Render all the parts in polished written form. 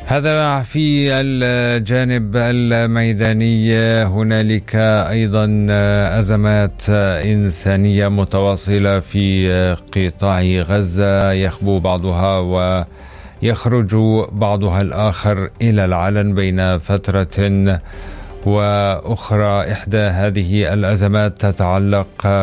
هذا في الجانب الميداني. هنالك أيضا أزمات إنسانية متواصلة في قطاع غزة، يخبو بعضها ويخرج بعضها الآخر إلى العلن بين فترة وأخرى. إحدى هذه الأزمات تتعلق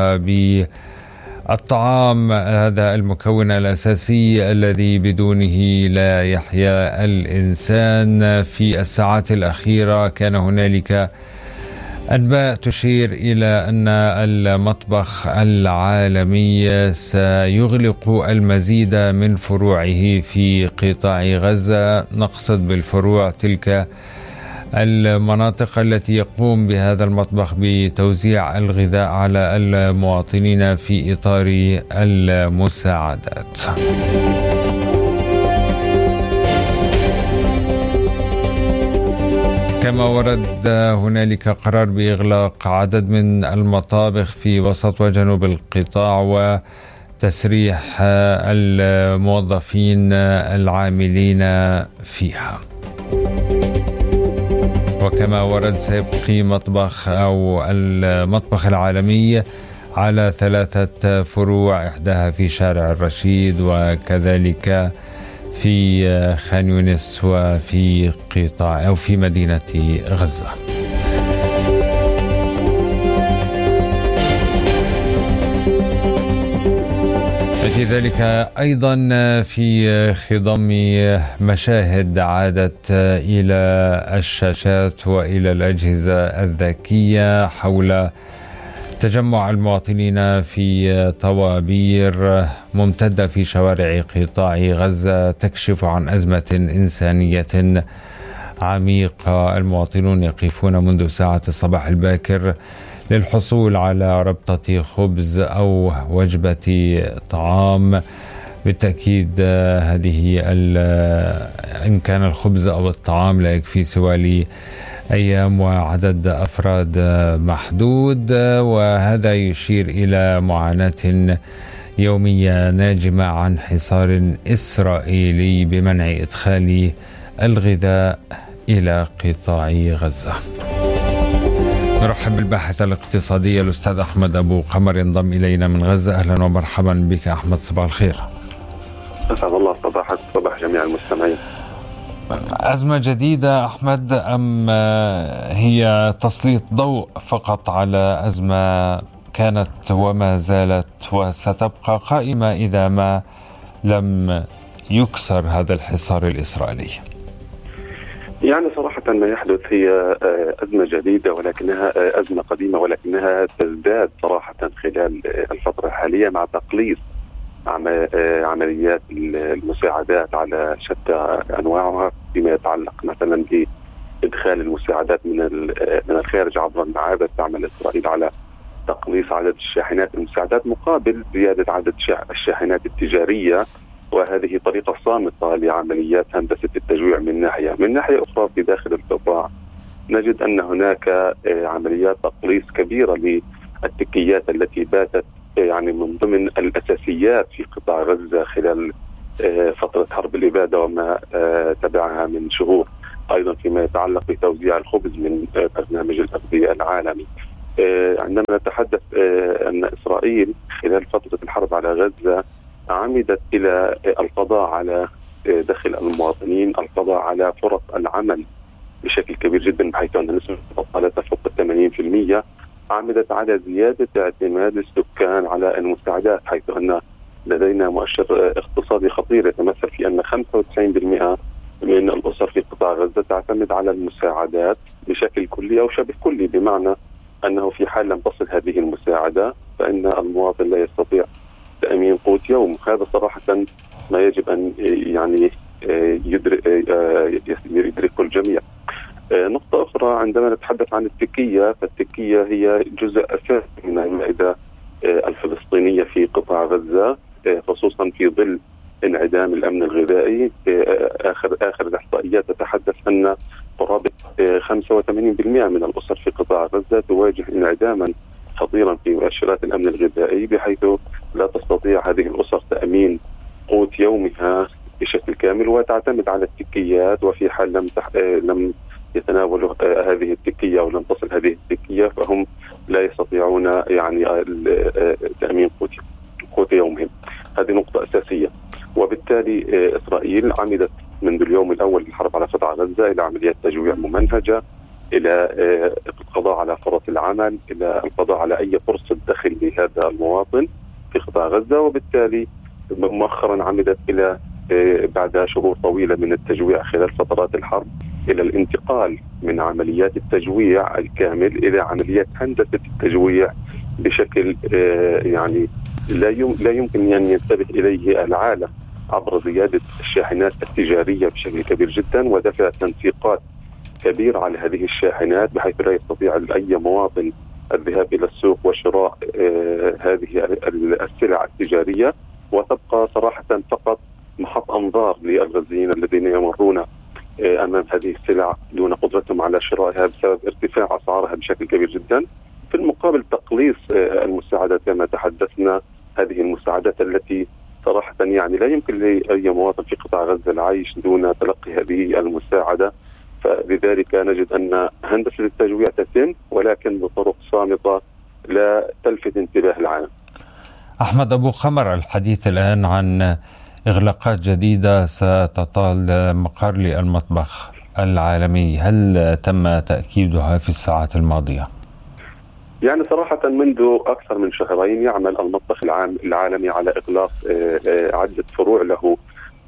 بالطعام، هذا المكون الأساسي الذي بدونه لا يحيا الإنسان. في الساعات الأخيرة كان هنالك أنباء تشير إلى أن المطبخ العالمي سيغلق المزيد من فروعه في قطاع غزة. نقصد بالفروع تلك المناطق التي يقوم بهذا المطبخ بتوزيع الغذاء على المواطنين في إطار المساعدات. كما ورد هنالك قرار بإغلاق عدد من المطابخ في وسط وجنوب القطاع وتسريح الموظفين العاملين فيها. وكما ورد سيبقي مطبخ أو المطبخ العالمي على 3 فروع، إحداها في شارع الرشيد وكذلك في خان يونس وفي قطاع أو في مدينة غزة. في ذلك أيضا في خضم مشاهد عادت إلى الشاشات وإلى الأجهزة الذكية حول تجمع المواطنين في طوابير ممتدة في شوارع قطاع غزة تكشف عن أزمة إنسانية عميقة. المواطنون يقفون منذ ساعة الصباح الباكر للحصول على ربطة خبز أو وجبة طعام. بالتأكيد هذه إن كان الخبز أو الطعام لا يكفي سوى أيام وعدد أفراد محدود، وهذا يشير إلى معاناة يومية ناجمة عن حصار إسرائيلي بمنع إدخال الغذاء إلى قطاع غزة. نرحب بالباحث الاقتصادي الأستاذ أحمد أبو قمر ينضم إلينا من غزة. أهلا ومرحبا بك أحمد، صباح الخير. أسعد الله صباحك، صباح جميع المستمعين. أزمة جديدة أحمد أم هي تسليط ضوء فقط على أزمة كانت وما زالت وستبقى قائمة إذا ما لم يكسر هذا الحصار الإسرائيلي؟ يعني صراحة ما يحدث هي أزمة جديدة، ولكنها أزمة قديمة، ولكنها تزداد صراحة خلال الفترة الحالية مع تقليص عمليات المساعدات على شتى أنواعها، فيما يتعلق مثلا بإدخال المساعدات من الخارج عبر المعابر. تعمل إسرائيل على تقليص عدد الشاحنات المساعدات مقابل زيادة عدد الشاحنات التجارية، وهذه طريقة صامتة لعمليات هندسة التجويع. من ناحية أخرى في داخل القطاع نجد أن هناك عمليات تقليص كبيرة للتكيات التي باتت يعني من ضمن الأساسيات في قطاع غزة خلال فترة حرب الإبادة وما تبعها من شهور. أيضا فيما يتعلق بتوزيع الخبز من برنامج الأغذية العالمي. عندما نتحدث أن إسرائيل خلال فترة الحرب على غزة عمدت إلى القضاء على دخل المواطنين، القضاء على فرص العمل بشكل كبير جدا، بحيث أن نسبة البطالة تفوق 80%. عمدت على زيادة اعتماد السكان على المساعدات، حيث أن لدينا مؤشر اقتصادي خطير يتمثل في أن 95% من الأسر في قطاع غزة تعتمد على المساعدات بشكل كلي أو شبه كلي، بمعنى أنه في حال لم تصل هذه المساعدة فإن المواطن لا يستطيع تأمين قوت يوم. هذا صراحة ما يجب أن يعني يدركه الجميع. نقطة أخرى، عندما نتحدث عن التكية، فالتكية هي جزء أساسي من المائدة الفلسطينية في قطاع غزة، خصوصا في ظل انعدام الأمن الغذائي. آخر الإحصائيات تتحدث أن قرابة 85% من الأسر في قطاع غزة تواجه انعداما خطيرا في مؤشرات الأمن الغذائي، بحيث لا تستطيع هذه الأسر تأمين قوت يومها بشكل كامل، وتعتمد على التكيات. وفي حال لم يتناولوا هذه التكية أو لم تصل هذه التكية فهم لا يستطيعون يعني تأمين قوت يومهم. هذه نقطة أساسية. وبالتالي إسرائيل عمدت منذ اليوم الأول للحرب على قطاع غزة إلى عمليات تجويع ممنهجة، إلى القضاء على فرص العمل، إلى القضاء على أي فرصة دخل لهذا المواطن في قطاع غزة. وبالتالي مؤخرا عمدت إلى بعد شهور طويلة من التجويع خلال فترات الحرب إلى الانتقال من عمليات التجويع الكامل إلى عمليات هندسة التجويع بشكل يعني لا يمكن أن ينتبه إليه العالم، عبر زيادة الشاحنات التجارية بشكل كبير جدا، ودفع تنسيقات كبيرة على هذه الشاحنات بحيث لا يستطيع أي مواطن الذهاب إلى السوق وشراء هذه السلع التجارية، وتبقى صراحة فقط محط أنظار للغزيين الذين يمرون أمام هذه السلع دون قدرتهم على شرائها بسبب ارتفاع أسعارها بشكل كبير جدا. في المقابل تقليص المساعدات كما تحدثنا، هذه المساعدات التي صراحة يعني لا يمكن لأي مواطن في قطاع غزة العيش دون تلقي هذه المساعدة. فلذلك نجد أن هندسة التجويع تتم ولكن بطرق صامتة لا تلفت انتباه العالم. أحمد أبو خمر، الحديث الآن عن إغلاقات جديدة ستطال مقر المطبخ العالمي، هل تم تأكيدها في الساعات الماضية؟ يعني صراحة منذ أكثر من شهرين يعمل المطبخ العالمي على إغلاق عدة فروع له،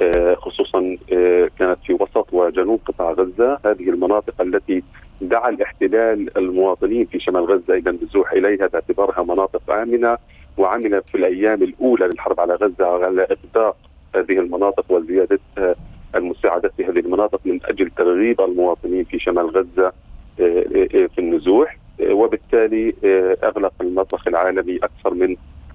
خصوصا كانت في وسط وجنوب قطاع غزة، هذه المناطق التي دعا الاحتلال المواطنين في شمال غزة إلى النزوح إليها باعتبارها مناطق آمنة، وعمل في الأيام الأولى للحرب على غزة على إغلاق هذه المناطق وزيادة المساعدات في هذه المناطق من أجل ترغيب المواطنين في شمال غزة في النزوح. وبالتالي أغلق المطبخ العالمي أكثر من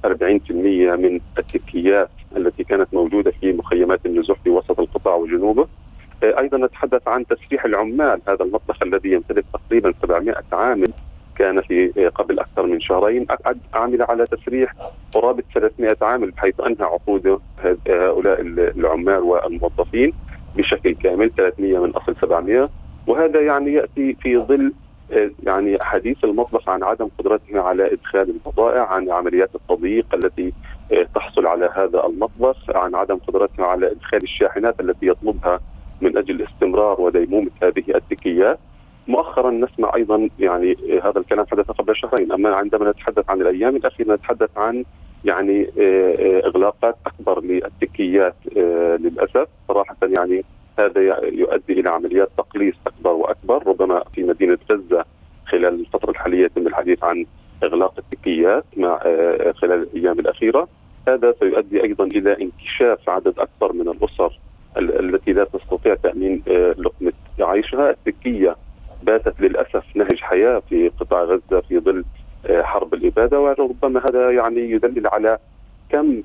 40% من التكيات التي كانت موجودة في مخيمات النزوح في وسط القطاع وجنوبه. أيضا نتحدث عن تسريح العمال، هذا المطبخ الذي يمتلك تقريبا 700 عامل كان في قبل أكثر من شهرين عمل على تسريح قرابة 300 عامل بحيث أنهى عقود هؤلاء العمال والموظفين بشكل كامل، 300 من أصل 700. وهذا يعني يأتي في ظل يعني حديث المطبخ عن عدم قدرته على إدخال البضائع، عن عمليات التضييق التي تحصل على هذا المطبخ، عن عدم قدرته على إدخال الشاحنات التي يطلبها من أجل استمرار وديمومة هذه التكيات. مؤخرا نسمع أيضا يعني هذا الكلام حدث قبل شهرين، أما عندما نتحدث عن الأيام الأخيرة نتحدث عن يعني إغلاقات أكبر للتكيات للأسف. صراحة يعني هذا يؤدي إلى عمليات تقليص أكبر وأكبر، ربما في مدينة غزة خلال الفترة الحالية يتم الحديث عن إغلاق التكيات مع خلال الأيام الأخيرة. هذا سيؤدي أيضا إلى انكشاف عدد أكبر من الأسر التي لا تستطيع تأمين لقمة عيشها. التكية باتت للأسف نهج حياة في قطاع غزة في ظل حرب الإبادة، وربما هذا يعني يدلل على كم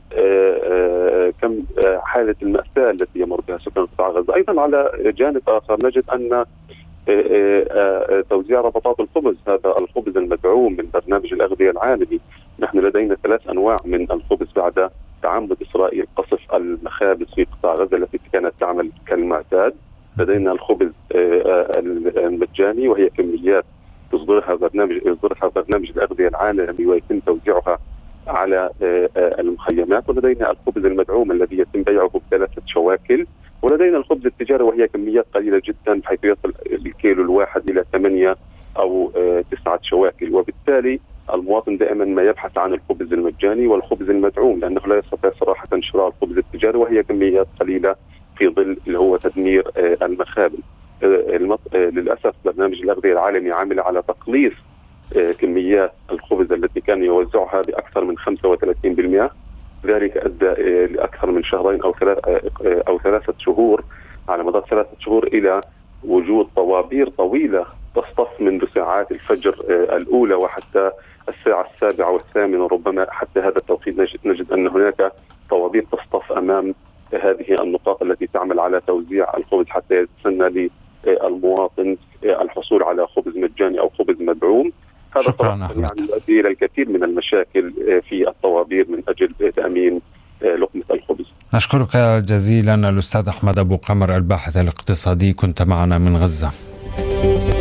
حالة المأساة التي يمر بها سكان قطاع غزة. أيضا على جانب آخر نجد أن توزيع ربطات الخبز، هذا الخبز المدعوم من برنامج الأغذية العالمي، نحن لدينا 3 أنواع من الخبز بعد تعمد إسرائيل قصف المخابز في قطاع غزة التي كانت تعمل كالمعتاد. لدينا الخبز المجاني وهي كميات يصدرها برنامج الأغذية العالمي ويتم توزيعها على المخيمات. ولدينا الخبز المدعوم الذي يتم بيعه ب3 شواكل. ولدينا الخبز التجاري وهي كميات قليلة جدا بحيث يصل الكيلو الواحد إلى 8 أو 9 شواكل. وبالتالي المواطن دائما ما يبحث عن الخبز المجاني والخبز المدعوم، لأنه لا يستطيع صراحة شراء الخبز التجاري وهي كميات قليلة في ظل اللي هو تدمير المخابز. للأسف برنامج الأغذية العالمي عامل على تقليص كميات الخبز التي كان يوزعها بأكثر من 35%. ذلك أدى لأكثر من شهرين أو 3 شهور، على مدار 3 شهور، إلى وجود طوابير طويلة تصطف منذ ساعات الفجر الأولى وحتى الساعة 7 والثامنة، ربما حتى هذا التوقيت نجد أن هناك طوابير تصطف أمام هذه النقاط التي تعمل على توزيع الخبز حتى يتسنى للمواطن الحصول على خبز مجاني أو خبز مدعوم. هذا يعني يؤدي إلى الكثير من المشاكل في الطوابير من أجل تأمين لقمة الخبز. نشكرك جزيلا الأستاذ أحمد أبو قمر الباحث الاقتصادي، كنت معنا من غزة.